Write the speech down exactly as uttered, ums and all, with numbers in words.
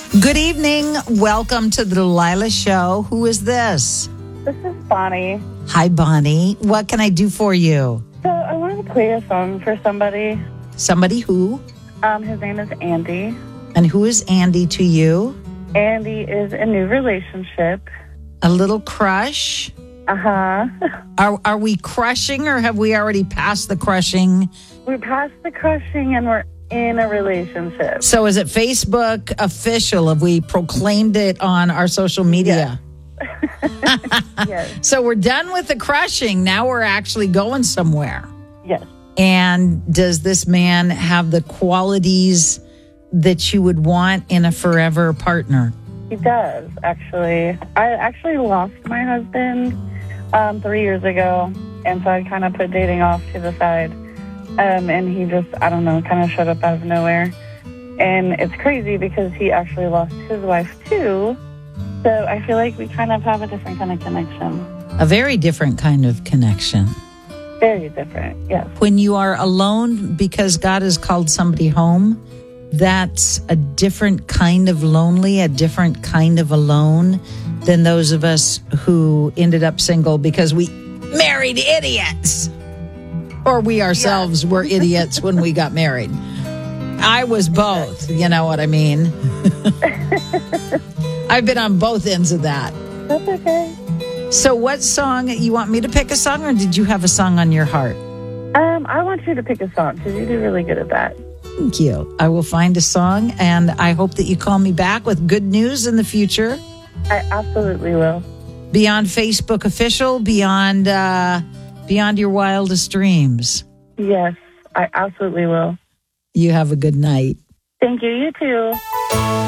Good evening. Welcome to the Delilah Show. Who is this? This is Bonnie. Hi, Bonnie. What can I do for you? So I wanted to play a song for somebody. Somebody who? Um, his name is Andy. And who is Andy to you? Andy is a new relationship. A little crush? Uh-huh. Are are we crushing or have we already passed the crushing? We're past the crushing and we're in a relationship. So is it Facebook official? Have we proclaimed it on our social media? Yes. Yes. So we're done with the crushing. Now we're actually going somewhere. Yes. And does this man have the qualities that you would want in a forever partner? He does, actually. I actually lost my husband um, three years ago, and so I kind of put dating off to the side. Um, and he just, I don't know, kind of showed up out of nowhere. And it's crazy because he actually lost his wife, too. So I feel like we kind of have a different kind of connection. A very different kind of connection. Very different, yes. When you are alone because God has called somebody home, that's a different kind of lonely, a different kind of alone than those of us who ended up single because we married idiots. Or we ourselves yeah. were idiots when we got married. I was both, you know what I mean? I've been on both ends of that. That's okay. So what song, you want me to pick a song or did you have a song on your heart? Um, I want you to pick a song because you do really good at that. Thank you. I will find a song and I hope that you call me back with good news in the future. I absolutely will. Beyond Facebook official, beyond uh, beyond your wildest dreams. Yes, I absolutely will. You have a good night. Thank you. You too.